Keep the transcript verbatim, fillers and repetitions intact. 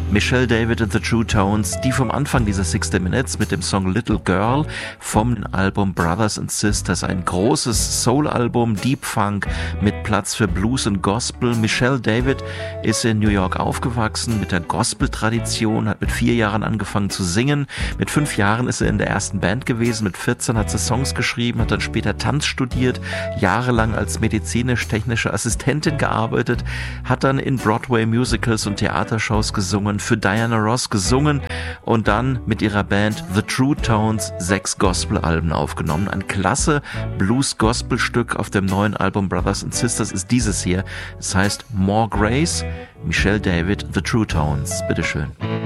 Michelle David and the True Tones, die vom Anfang dieser sixty Minutes mit dem Song Little Girl vom Album Brothers and Sisters, ein großes Soul-Album, Deep Funk mit Platz für Blues und Gospel. Michelle David ist in New York aufgewachsen mit der Gospel-Tradition, hat mit vier Jahren angefangen zu singen. Mit fünf Jahren ist sie in der ersten Band gewesen, mit vierzehn hat sie Songs geschrieben, hat dann später Tanz studiert, jahrelang als medizinisch-technische Assistentin gearbeitet, hat dann in Broadway-Musicals und Theatershows gesungen, für Diana Ross gesungen und dann mit ihrer Band The True Tones sechs Gospel-Alben aufgenommen. Ein klasse Blues-Gospel-Stück auf dem neuen Album Brothers and Sisters ist dieses hier. Es heißt More Grace, Michelle David, The True Tones. Bitteschön.